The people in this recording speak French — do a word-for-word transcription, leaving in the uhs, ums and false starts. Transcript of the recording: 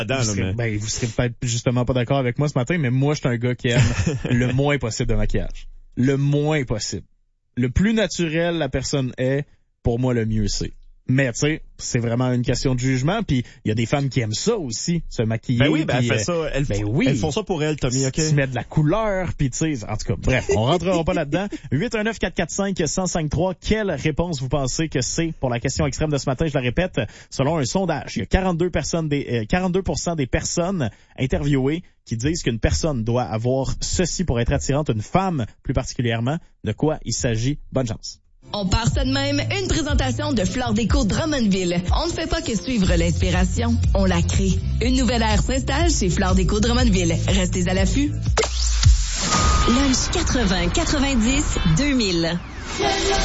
Dedans, vous, serez, là, mais... ben, vous serez peut-être justement pas d'accord avec moi ce matin, mais moi, je suis un gars qui aime le moins possible de maquillage. Le moins possible. Le plus naturel la personne est, pour moi, le mieux c'est. Mais tu sais, c'est vraiment une question de jugement, puis il y a des femmes qui aiment ça aussi, se maquiller. Ben oui, ben pis, elle fait ça, elles, ben f- oui. elles font ça pour elles, Tommy, ok? Se mettre de la couleur, puis tu sais, en tout cas, bref, on rentrera pas là-dedans. huit un neuf, quatre quatre cinq, un zéro cinq trois, quelle réponse vous pensez que c'est pour la question extrême de ce matin? Je la répète, selon un sondage, il y a quarante-deux personnes des, euh, quarante-deux pour cent des personnes interviewées qui disent qu'une personne doit avoir ceci pour être attirante, une femme plus particulièrement. De quoi il s'agit? Bonne chance. On part ça de même, une présentation de Flore Déco Drummondville. On ne fait pas que suivre l'inspiration, on la crée. Une nouvelle ère s'installe chez Flore Déco Drummondville. Restez à l'affût. Lunch quatre-vingts quatre-vingt-dix deux mille.